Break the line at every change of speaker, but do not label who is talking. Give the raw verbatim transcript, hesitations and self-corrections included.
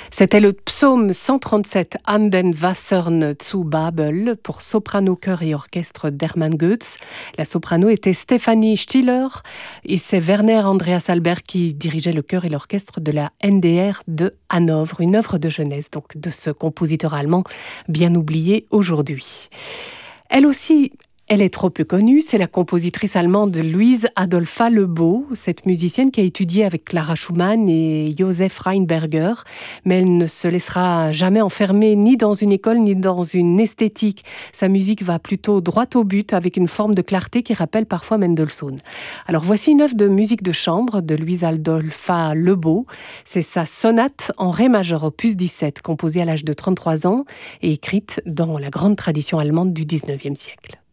C'était le psaume cent trente-sept An den Wassern zu Babel pour soprano, chœur et orchestre d'Hermann Goetz. La soprano était Stéphanie Stiller et c'est Werner Andreas Albert qui dirigeait le chœur et l'orchestre de la N D R de Hanovre, une œuvre de jeunesse donc de ce compositeur allemand bien oublié aujourd'hui. Elle aussi, elle est trop peu connue, c'est la compositrice allemande Louise Adolpha Lebeau, cette musicienne qui a étudié avec Clara Schumann et Joseph Rheinberger, mais elle ne se laissera jamais enfermer ni dans une école ni dans une esthétique. Sa musique va plutôt droit au but avec une forme de clarté qui rappelle parfois Mendelssohn. Alors voici une œuvre de musique de chambre de Louise Adolpha Lebeau, c'est sa sonate en ré majeur opus dix-sept, composée à l'âge de trente-trois ans et écrite dans la grande tradition allemande du dix-neuvième siècle.